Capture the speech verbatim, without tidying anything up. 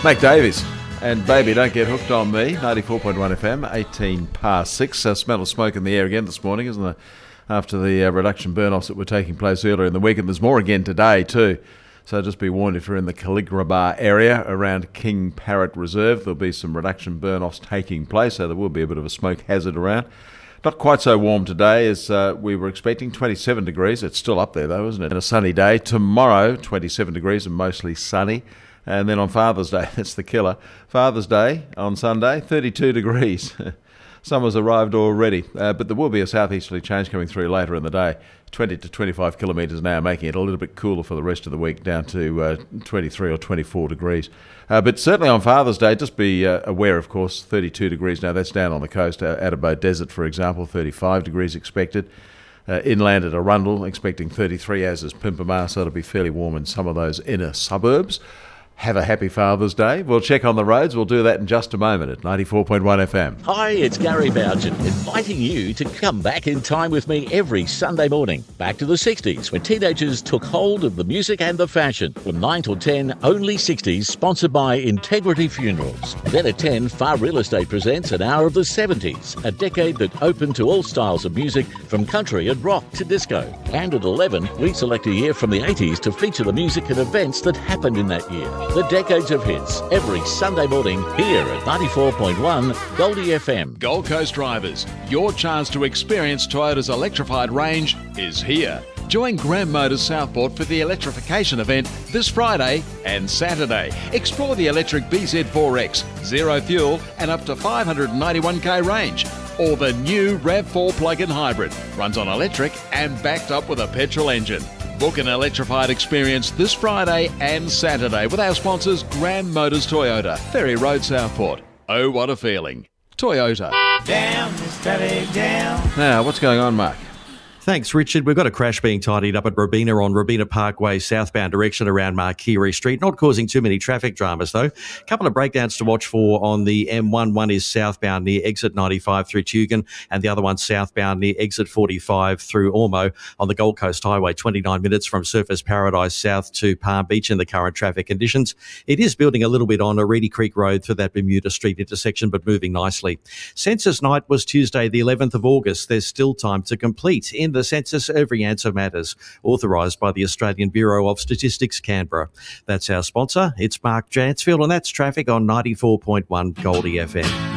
Mike Davies and Baby Don't Get Hooked on Me, ninety-four point one F M, eighteen past six. Uh, smell of smoke in the air again this morning, isn't there? After the uh, reduction burn-offs that were taking place earlier in the week, and there's more again today too. So just be warned if you're in the Caligrabah area around King Parrot Reserve, there'll be some reduction burn-offs taking place, so there will be a bit of a smoke hazard around. Not quite so warm today as uh, we were expecting, twenty-seven degrees. It's still up there though, isn't it? And a sunny day. Tomorrow, twenty-seven degrees and mostly sunny. And then on Father's Day, that's the killer. Father's Day on Sunday, thirty-two degrees. Summer's arrived already, uh, but there will be a southeasterly change coming through later in the day. twenty to twenty-five kilometres an hour, making it a little bit cooler for the rest of the week, down to uh, twenty-three or twenty-four degrees. Uh, but certainly on Father's Day, just be uh, aware, of course, thirty-two degrees now. That's down on the coast. Uh, Adabo Desert, for example, thirty-five degrees expected. Uh, inland at Arundel, expecting thirty-three, as is Pimpamar, so it'll be fairly warm in some of those inner suburbs. Have a happy Father's Day. We'll check on the roads. We'll do that in just a moment at ninety-four point one F M. Hi, it's Gary Bougen, inviting you to come back in time with me every Sunday morning. Back to the sixties, when teenagers took hold of the music and the fashion. From nine till ten, Only sixties, sponsored by Integrity Funerals. Then at ten, Far Real Estate presents an hour of the seventies, a decade that opened to all styles of music, from country and rock to disco. And at eleven, we select a year from the eighties to feature the music and events that happened in that year. The Decades of Hits, every Sunday morning here at ninety-four point one Goldie F M. Gold Coast drivers, your chance to experience Toyota's electrified range is here. Join Graham Motors Southport for the electrification event this Friday and Saturday. Explore the electric B Z four X, zero fuel and up to five hundred ninety-one k range. Or the new RAV four plug-in hybrid, runs on electric and backed up with a petrol engine. Book an electrified experience this Friday and Saturday with our sponsors Graham Motors Toyota, Ferry Road, Southport. Oh, what a feeling. Toyota. Down, steady down. Now, what's going on, Mark? Thanks, Richard. We've got a crash being tidied up at Robina on Robina Parkway, southbound direction around Markiri Street. Not causing too many traffic dramas, though. A couple of breakdowns to watch for on the M one. One is southbound near exit ninety-five through Tugun, and the other one southbound near exit forty-five through Ormo on the Gold Coast Highway, twenty-nine minutes from Surfers Paradise south to Palm Beach in the current traffic conditions. It is building a little bit on a Reedy Creek Road through that Bermuda Street intersection, but moving nicely. Census night was Tuesday, the eleventh of August. There's still time to complete. In the census, every answer matters. Authorised by the Australian Bureau of Statistics, Canberra. That's our sponsor. It's Mark Jansfield, and that's traffic on ninety-four point one Goldie F M.